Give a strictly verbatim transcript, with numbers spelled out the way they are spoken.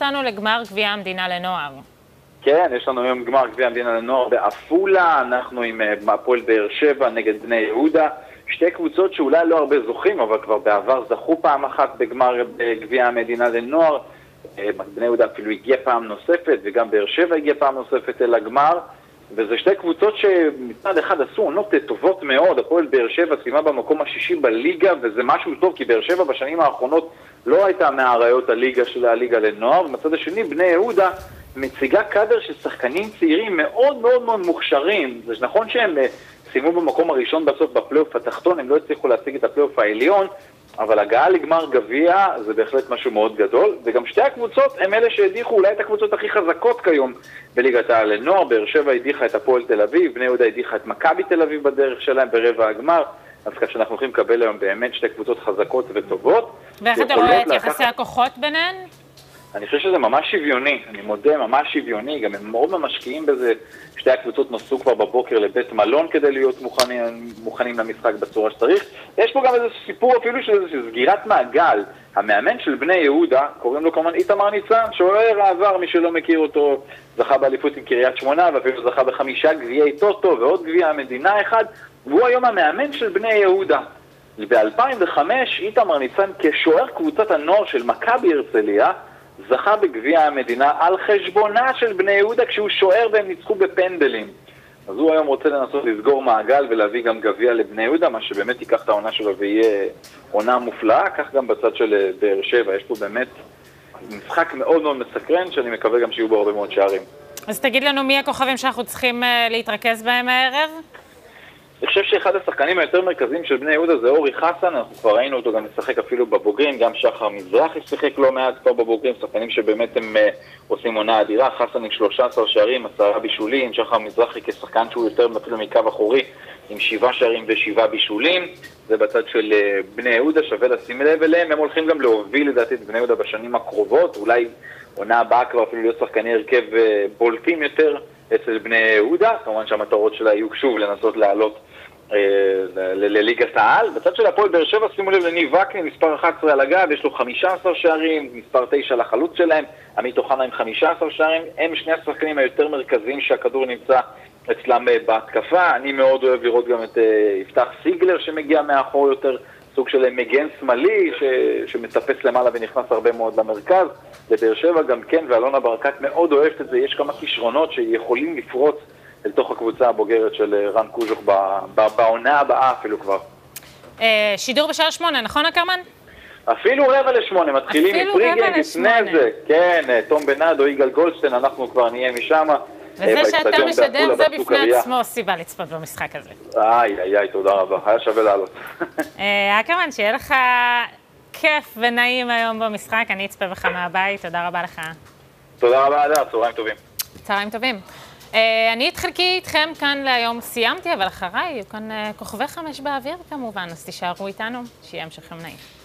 אותנו לגמר גביע המדינה לנוער. כן, יש לנו היום גמר גביע המדינה לנוער בעפולה, אנחנו עם הפועל באר שבע נגד בני יהודה, שתי קבוצות שאולי לא הרבה זוכים, אבל כבר בעבר זכו פעם אחת בגמר גביע המדינה לנוער, בני יהודה אפילו הגיע פעם נוספת, וגם באר שבע הגיע פעם נוספת אל הגמר, וזה שתי קבוצות שמצד אחד עשו עונות טובות מאוד, הפועל באר שבע סיימה במקום השישי בליגה, וזה משהו טוב, כי באר שבע בשנים האחרונות לא הייתה מהאריות הליגה של הליגה לנוער, ומצד השני בני יהודה מציגה קאדר של שחקנים צעירים מאוד מאוד מאוד מוכשרים. זה נכון שהם סיימו במקום הראשון בסוף בפלייאוף התחתון, הם לא הצליחו להשיג את הפלייאוף העליון, אבל הגעה לגמר גביע זה בהחלט משהו מאוד גדול, וגם שתי הקבוצות הם אלה שהדיחו אולי את הקבוצות הכי חזקות כיום בליגת העל לנוער. באר שבע הדיחה את הפועל תל אביב, בני יהודה הדיחה את מכבי תל אביב בדרך שלהם ברבע הגמר, אז כך שאנחנו יכולים לקבל היום באמת שתי קבוצות חזקות וטובות. ואיך אתה רואה את יחסי הכוחות ביניהן? אני חושב שזה ממש שוויוני, אני מודה, ממש שוויוני, גם הם מאוד משקיעים בזה. שתי הקבוצות נסעו כבר בבוקר לבית מלון כדי להיות מוכנים, מוכנים למשחק בצורה שצריך. יש פה גם איזה סיפור אפילו של איזה סגירת מעגל. המאמן של בני יהודה, קוראים לו כמובן איתמר ניצן, שוער העבר, מי שלא מכיר אותו, זכה באליפות עם קריית שמונה, ואפילו זכה בחמישה גביעי טוטו ועוד גביע המדינה אחד, והוא היום המאמן של בני יהודה. ב-אלפיים וחמש איתמר ניצן כשוער קבוצת הנוער של מכבי הרצליה, זכה בגביע המדינה על חשבונה של בני יהודה כשהוא שוער והם ניצחו בפנדלים. אז הוא היום רוצה לנסות לסגור מעגל ולהביא גם גביע לבני יהודה, מה שבאמת ייקח את העונה שלו ויהיה עונה מופלאה, כך גם בצד של באר שבע. יש פה באמת משחק מאוד מאוד מסקרן, שאני מקווה גם שיהיו בו הרבה מאוד שערים. אז תגיד לנו מי הכוכבים שאנחנו צריכים להתרכז בהם הערב? אני חושב שאחד השחקנים היותר מרכזיים של בני יהודה זה אורי חסן, אנחנו כבר ראינו אותו גם לשחק אפילו בבוגרים, גם שחר מזרחי שיחק לא מעט כבר בבוגרים, שחקנים שבאמת הם uh, עושים עונה אדירה, חסן עם שלושה עשר שערים, עשרה בישולים, שחר מזרחי כשחקן שהוא יותר אפילו מקו אחורי, עם שבעה שערים ושבעה בישולים, זה בצד של uh, בני יהודה, שווה לשים לב אליהם, הם הולכים גם להוביל לדעתי את בני יהודה בשנים הקרובות, אולי עונה הבאה כבר אפילו להיות שחקני הרכב uh, בולטים יותר אצל בני יהודה, כמובן שהמטרות שלה יהיו שוב לנסות לעלות לליגת העל. בצד של הפועל באר שבע, שימו לב לניב וקנין, מספר אחת עשרה על הגב, יש לו חמישה עשר שערים, מספר תשע לחלוץ שלהם, עמית אוחנה עם חמישה עשר שערים, הם שני השחקנים היותר מרכזיים שהכדור נמצא אצלם בהתקפה. אני מאוד אוהב לראות גם את יפתח סיגלר שמגיע מאחור יותר, סוג של מגן שמאלי ש... שמטפס למעלה ונכנס הרבה מאוד למרכז. לבאר שבע גם כן, ואלונה ברקת מאוד אוהבת את זה, יש כמה כישרונות שיכולים לפרוץ אל תוך הקבוצה הבוגרת של רן קוז'וך בעונה הבאה אפילו כבר. שידור בשעה שמונה, נכון אקרמן? אפילו רבע לשמונה, מתחילים מפריגן לפני זה. כן, תום בנאדו, יגאל גולדשטיין, אנחנו כבר נהיה משם. וזה שאתה משדר זה בפני עצמו סיבה לצפות במשחק הזה. איי, איי, איי, תודה רבה, היה שווה לעלות. אקרמן, שיהיה לך כיף ונעים היום במשחק, אני אצפה בך מהבית, תודה רבה לך. תודה רבה, עדה, צהריים טובים. צהריים טובים. אני את חלקי איתכם כאן להיום סיימתי, אבל אחריי יהיו כאן כוכבי חמש באוויר כמובן, אז תישארו איתנו, שיהיה המשך יום נעים.